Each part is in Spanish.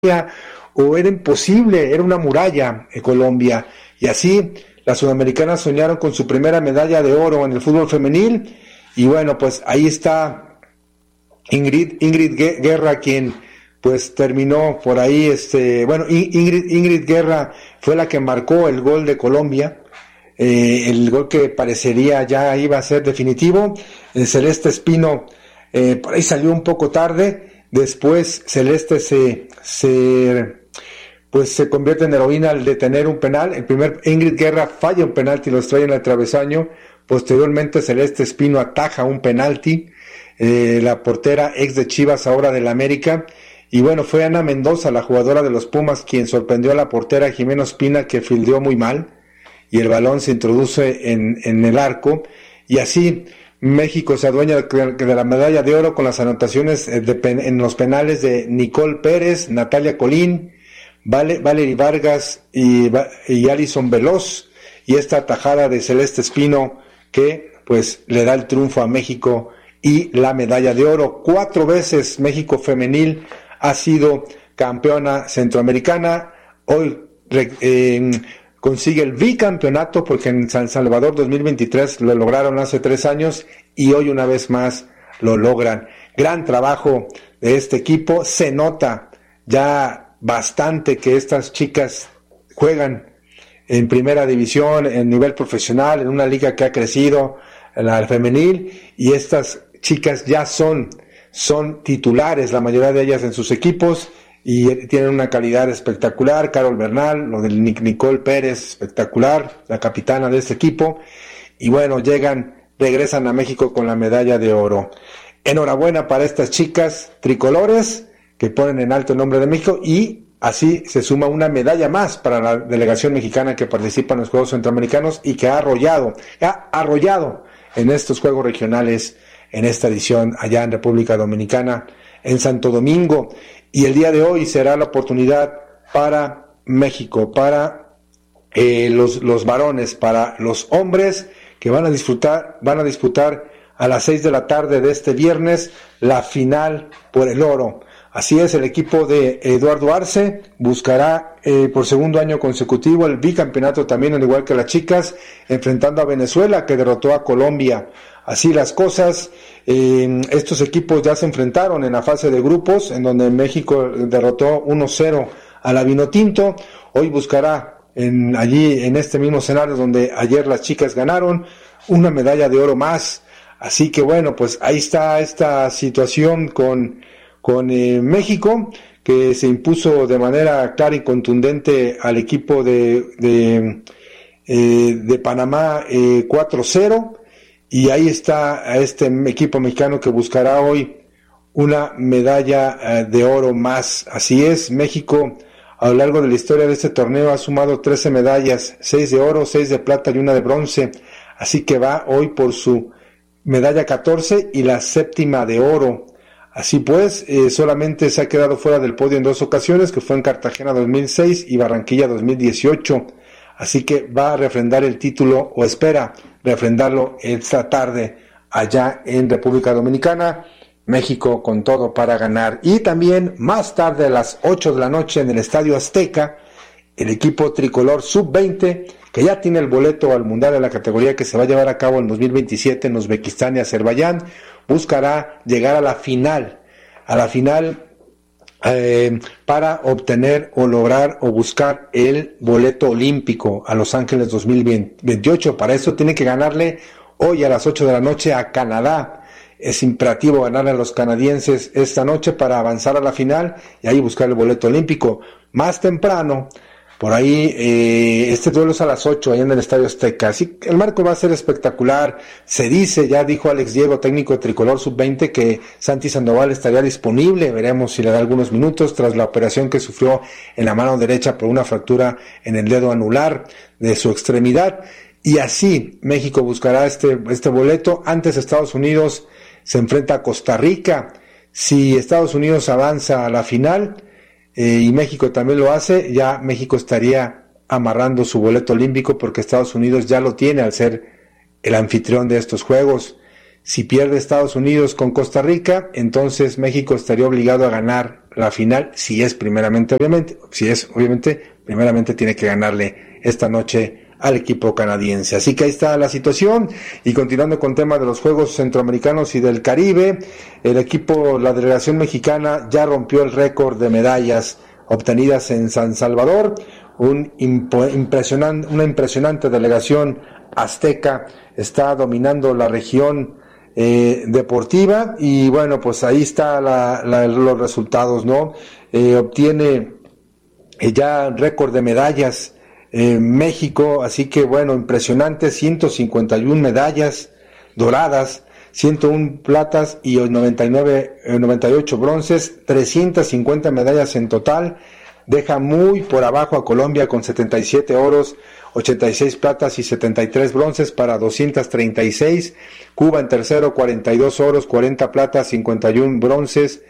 o era imposible, era una muralla en Colombia. Y así las sudamericanas soñaron con su primera medalla de oro en el fútbol femenil. Y bueno, pues ahí está Ingrid Guerra, quien pues terminó por ahí, Ingrid Guerra fue la que marcó el gol de Colombia, el gol que parecería ya iba a ser definitivo. Celeste Espino por ahí salió un poco tarde, después Celeste se convierte en heroína al detener un penal. Ingrid Guerra falla un penalti, lo extrae en el travesaño. Posteriormente Celeste Espino ataja un penalti, la portera ex de Chivas, ahora del América. Y bueno, fue Ana Mendoza, la jugadora de los Pumas, quien sorprendió a la portera Jimena Ospina, que fildeó muy mal, y el balón se introduce en el arco. Y así México se adueña de la medalla de oro con las anotaciones en los penales de Nicole Pérez, Natalia Colín, Valery Vargas y Alison Veloz, y esta tajada de Celeste Espino que pues le da el triunfo a México y la medalla de oro. 4 veces México femenil ha sido campeona centroamericana. Hoy consigue el bicampeonato, porque en San Salvador 2023 lo lograron hace 3 años y hoy una vez más lo logran. Gran trabajo de este equipo. Se nota ya bastante que estas chicas juegan en primera división, en nivel profesional, en una liga que ha crecido, la femenil, y estas chicas ya son titulares, la mayoría de ellas en sus equipos, y tienen una calidad espectacular. Carol Bernal, lo de Nicole Pérez, espectacular, la capitana de este equipo. Y bueno, regresan a México con la medalla de oro. Enhorabuena para estas chicas tricolores que ponen en alto el nombre de México, y así se suma una medalla más para la delegación mexicana que participa en los Juegos Centroamericanos y que ha arrollado en estos Juegos Regionales en esta edición allá en República Dominicana, en Santo Domingo. Y el día de hoy será la oportunidad para México, para los varones, para los hombres, que van a disputar a las 6 de la tarde de este viernes la final por el oro. Así es, el equipo de Eduardo Arce buscará por segundo año consecutivo el bicampeonato también, al igual que las chicas, enfrentando a Venezuela, que derrotó a Colombia. Así las cosas, estos equipos ya se enfrentaron en la fase de grupos, en donde México derrotó 1-0 a la Vinotinto. Hoy buscará allí en este mismo escenario donde ayer las chicas ganaron, una medalla de oro más. Así que bueno, pues ahí está esta situación con México, que se impuso de manera clara y contundente al equipo de Panamá 4-0. Y ahí está a este equipo mexicano que buscará hoy una medalla de oro más. Así es, México a lo largo de la historia de este torneo ha sumado 13 medallas, 6 de oro, 6 de plata y 1 de bronce. Así que va hoy por su medalla 14 y la 7ª de oro. Así pues, solamente se ha quedado fuera del podio en 2 ocasiones, que fue en Cartagena 2006 y Barranquilla 2018. Así que va a refrendar el título, o espera refrendarlo esta tarde allá en República Dominicana. México con todo para ganar. Y también más tarde a las 8 de la noche en el Estadio Azteca, el equipo tricolor sub-20, que ya tiene el boleto al Mundial de la categoría que se va a llevar a cabo en 2027 en Uzbekistán y Azerbaiyán, buscará llegar a la final para obtener o lograr o buscar el boleto olímpico a Los Ángeles 2028. Para eso tiene que ganarle hoy a las 8 de la noche a Canadá. Es imperativo ganarle a los canadienses esta noche para avanzar a la final y ahí buscar el boleto olímpico. Más temprano, por ahí, este duelo es a las 8 ahí en el Estadio Azteca. Así que el marco va a ser espectacular. Se dice, ya dijo Alex Diego, técnico de Tricolor Sub-20, que Santi Sandoval estaría disponible. Veremos si le da algunos minutos tras la operación que sufrió en la mano derecha por una fractura en el dedo anular de su extremidad. Y así México buscará este boleto. Antes Estados Unidos se enfrenta a Costa Rica. Si Estados Unidos avanza a la final, y México también lo hace, ya México estaría amarrando su boleto olímpico, porque Estados Unidos ya lo tiene al ser el anfitrión de estos Juegos. Si pierde Estados Unidos con Costa Rica, entonces México estaría obligado a ganar la final, si es obviamente, primeramente tiene que ganarle esta noche al equipo canadiense. Así que ahí está la situación. Y continuando con tema de los Juegos Centroamericanos y del Caribe, la delegación mexicana ya rompió el récord de medallas obtenidas en San Salvador. Una impresionante delegación azteca está dominando la región deportiva, y bueno, pues ahí está los resultados, ¿no? Obtiene ya récord de medallas México, así que bueno, impresionante, 151 medallas doradas, 101 platas y 98 bronces, 350 medallas en total. Deja muy por abajo a Colombia con 77 oros, 86 platas y 73 bronces para 236. Cuba en tercero, 42 oros, 40 platas, 51 bronces,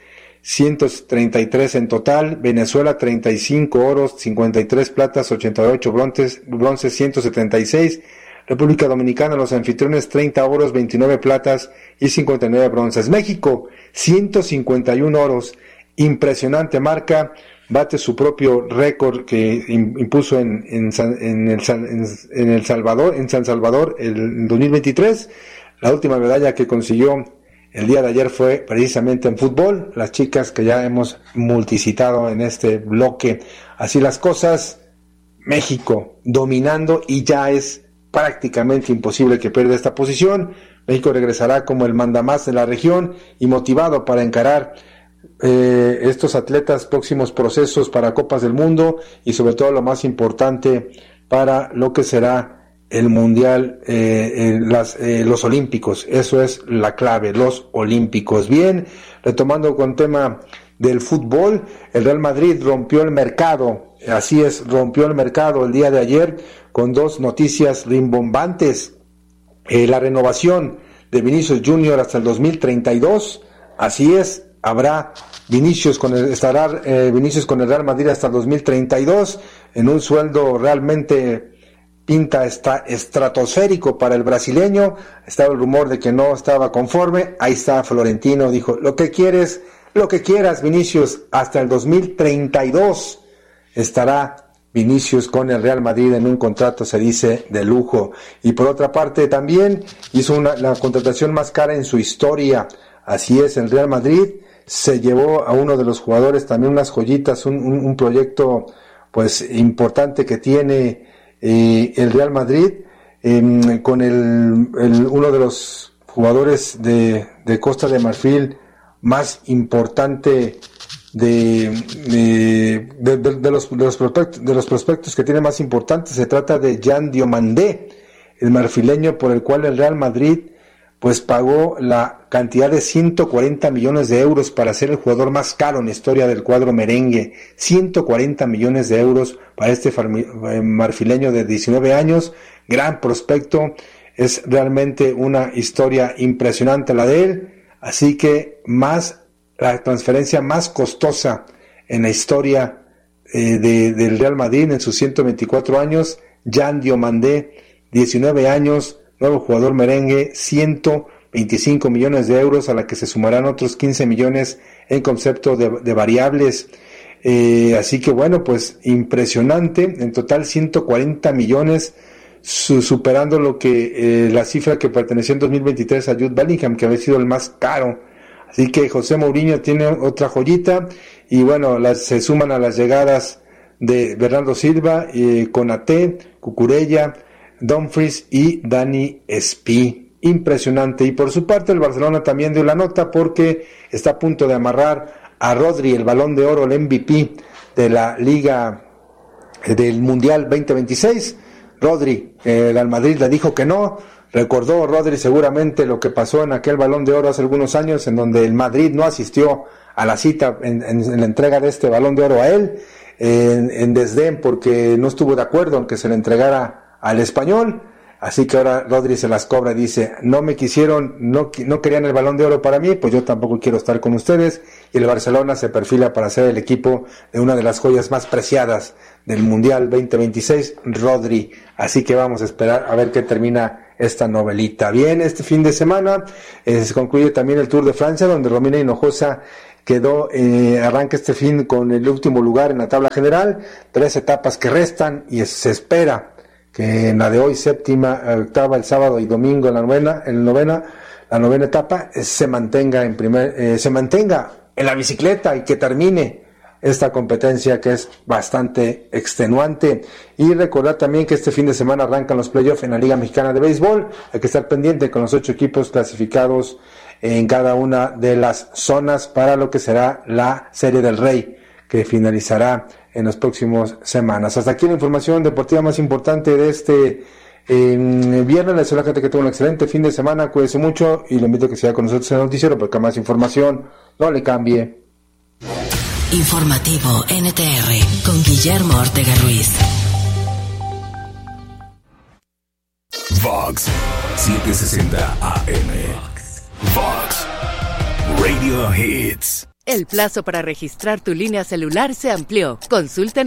133 en total. Venezuela, 35 oros, 53 platas, 88 bronces, 176. República Dominicana, los anfitriones, 30 oros, 29 platas y 59 bronces. México, 151 oros, impresionante marca, bate su propio récord que impuso en San Salvador el 2023. La última medalla que consiguió el día de ayer fue precisamente en fútbol. Las chicas que ya hemos multicitado en este bloque. Así las cosas, México dominando, y ya es prácticamente imposible que pierda esta posición. México regresará como el mandamás de la región y motivado para encarar estos atletas, próximos procesos para Copas del Mundo, y sobre todo lo más importante para lo que será el Mundial, los Olímpicos. Eso es la clave, los Olímpicos. Bien, retomando con tema del fútbol, el Real Madrid rompió el mercado, rompió el mercado el día de ayer con dos noticias rimbombantes. La renovación de Vinicius Junior hasta el 2032, así es, habrá estará Vinicius con el Real Madrid hasta el 2032 en un sueldo realmente está estratosférico para el brasileño. Estaba el rumor de que no estaba conforme. Ahí está Florentino, dijo: lo que quieras, Vinicius, hasta el 2032 estará Vinicius con el Real Madrid en un contrato, se dice, de lujo. Y por otra parte también hizo la contratación más cara en su historia. Así es, el Real Madrid se llevó a uno de los jugadores, también unas joyitas, un proyecto pues importante que tiene el Real Madrid, con uno de los jugadores de Costa de Marfil más importante de los prospectos que tiene más importantes. Se trata de Yan Diomandé, el marfileño, por el cual el Real Madrid pues pagó la cantidad de 140 millones de euros para ser el jugador más caro en la historia del cuadro merengue. 140 millones de euros para este marfileño de 19 años, gran prospecto. Es realmente una historia impresionante la de él, así que la transferencia más costosa en la historia del Real Madrid en sus 124 años, Yan Diomandé, 19 años, nuevo jugador merengue, 125 millones de euros, a la que se sumarán otros 15 millones en concepto de variables. Así que bueno, pues impresionante, en total 140 millones, superando lo que la cifra que perteneció en 2023 a Jude Bellingham, que había sido el más caro. Así que José Mourinho tiene otra joyita, y bueno, se suman a las llegadas de Bernardo Silva, Konaté, Cucurella, Dumfries y Dani Espí. Impresionante. Y por su parte el Barcelona también dio la nota, porque está a punto de amarrar a Rodri, el Balón de Oro, el MVP de la Liga del Mundial 2026. Rodri, al Madrid le dijo que no. Recordó Rodri seguramente lo que pasó en aquel Balón de Oro hace algunos años, en donde el Madrid no asistió a la cita en la entrega de este Balón de Oro a él, en desdén, porque no estuvo de acuerdo en que se le entregara al español. Así que ahora Rodri se las cobra y dice: no me quisieron, no querían el Balón de Oro para mí, pues yo tampoco quiero estar con ustedes. Y el Barcelona se perfila para ser el equipo de una de las joyas más preciadas del Mundial 2026, Rodri. Así que vamos a esperar a ver qué termina esta novelita. Bien, este fin de semana se concluye también el Tour de Francia, donde Romina Hinojosa arranca este fin con el último lugar en la tabla general, 3 etapas que restan y se espera que en la de hoy, séptima, octava, el sábado y domingo en la novena etapa, se mantenga en la bicicleta y que termine esta competencia que es bastante extenuante. Y recordar también que este fin de semana arrancan los playoffs en la Liga Mexicana de Béisbol. Hay que estar pendiente con los 8 equipos clasificados en cada una de las zonas para lo que será la Serie del Rey, que finalizará en las próximas semanas. Hasta aquí la información deportiva más importante de este viernes. Les deseo a la gente que tenga un excelente fin de semana, cuídese mucho y le invito a que siga con nosotros en el noticiero porque más información no le cambie. Informativo NTR con Guillermo Ortega Ruiz. Vox 760 AM. Vox Radio Hits. El plazo para registrar tu línea celular se amplió. Consulta en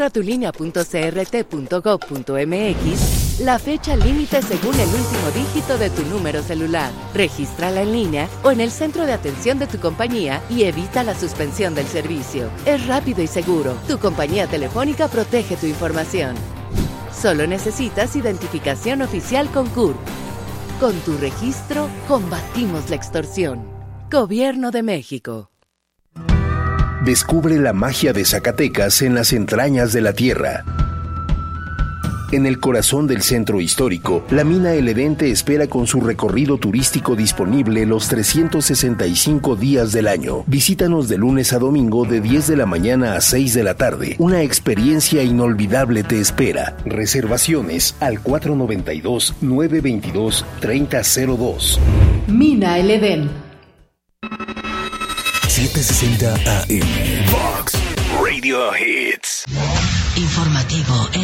registratulínea.crt.gov.mx la fecha límite según el último dígito de tu número celular. Regístrala en línea o en el centro de atención de tu compañía y evita la suspensión del servicio. Es rápido y seguro. Tu compañía telefónica protege tu información. Solo necesitas identificación oficial con CURP. Con tu registro, combatimos la extorsión. Gobierno de México. Descubre la magia de Zacatecas en las entrañas de la tierra. En el corazón del centro histórico, la mina El Edén te espera con su recorrido turístico disponible los 365 días del año. Visítanos de lunes a domingo de 10 de la mañana a 6 de la tarde. Una experiencia inolvidable te espera. Reservaciones al 492-922-3002. Mina El Edén. 760 AM. Vox Radio Hits. Informativo